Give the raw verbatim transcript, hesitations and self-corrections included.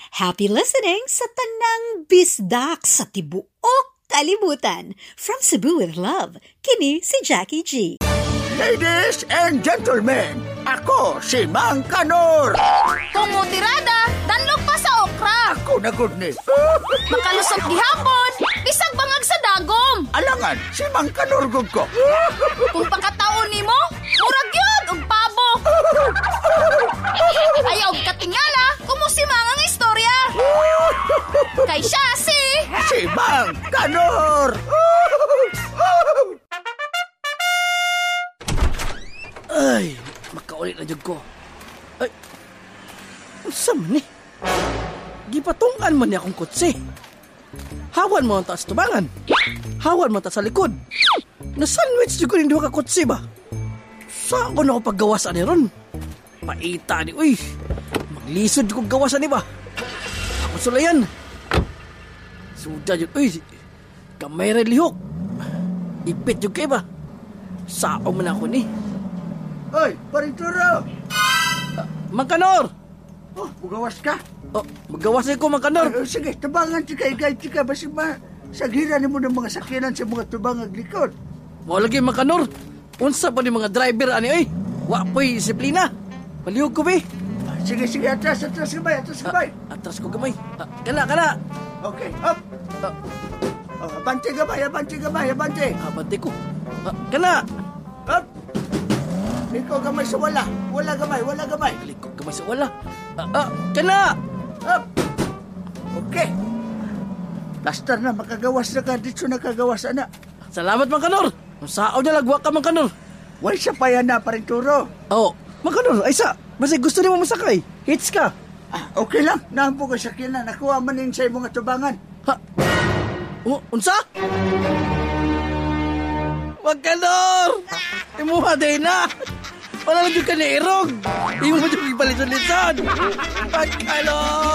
Happy listening sa tanang bisdak sa tibuok kalibutan. From Cebu with Love, kini si Jackie G. Ladies and gentlemen, ako si Mang Kanor. Tumutirada, danlog pa sa okra. Ako na good ni. Makalusot gihapon, bisag bangag sa dagom. Alangan, si Mang Kanor gud ko. Kung pagkataon nimo, murag yun og pabo. Ayaw katingala, kumusimang ang istorya. Kay siya si... Si Mang Kanor. Ay, makaulit na jud ko. Ay, unsa man ni? Gipatungan man niya akong kutsi. Hawan mo ang taas tubangan. Hawan mo ta sa likod. Na-sandwich jud ko rin duha ka kutsi ba? Saan ko na ako paggawasan ni ron? Paita ni, uy. Maglisod ko gawasan ni ba? Ako sulayan. Suda jud, uy. Kamay rin lihok. Ipit jud kay ba? Sao man ako ni. Oy, Parinturo! Uh, Mangkanor! Oh, bugawas ka? Oh, magawas ko, Mangkanor. Ay, oh, sige, tabangan ti kay gay ti ka. Basi ma, saghiran mo ng mga sakyanan sa mga tubangag likod. Mo lagi, Mangkanor. Unsa pa ni mga driver, ani, oy. Wa po'y disiplina. Palihog ko, be. Ah, sige, sige, atras, atras gamay, atras gamay. Ah, atras ko gamay. Ah, kala, kala. Okay, up. Ah, Oh, abante gamay, abante gamay, abante. abante ko. Ah, kala. Up. Ikaw gamay sa wala. Wala gamay, wala gamay. Likod gamay sa wala. Ah, ah, kala. Up. Okay. Basta na, makagawas na ka. Dito nakagawas na. Salamat, Mangkanor. Kung sao niya lagwa ka, Mangkanor. Why sa payan na, Parinturo? Oh, Mangkanor, ay sa. Basta gusto niyo masakay. Hits ka. Ah, okay lang. Naampo ka sakyanan. Nakuha manin sa mga tubangan. Ha? Oh, unsa? Mangkanor! Imuha day na! Wala lang yung ka na irog! Imo mo yung ipalitan-litan! Mangkanor!